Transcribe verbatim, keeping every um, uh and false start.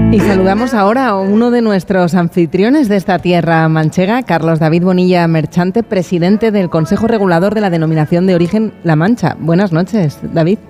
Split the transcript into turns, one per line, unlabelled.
Y saludamos ahora a uno de nuestros anfitriones de esta tierra manchega, Carlos David Bonilla Merchante, presidente del Consejo Regulador de la Denominación de Origen La Mancha. Buenas noches, David.